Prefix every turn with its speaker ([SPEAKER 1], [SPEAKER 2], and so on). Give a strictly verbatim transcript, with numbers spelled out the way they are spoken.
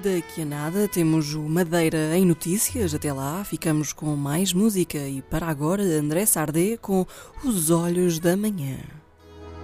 [SPEAKER 1] Daqui a nada temos o Madeira em notícias. Até lá ficamos com mais música. E para agora, André Sardé com Os Olhos da Manhã.